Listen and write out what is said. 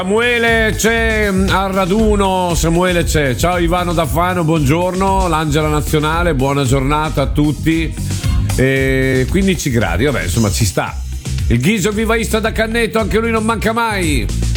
Samuele c'è al raduno, Samuele c'è. Ciao Ivano da Fano, buongiorno. L'Angela Nazionale, buona giornata a tutti. 15 gradi, vabbè, insomma ci sta. Il Ghiso vivaista da Canneto, anche lui non manca mai.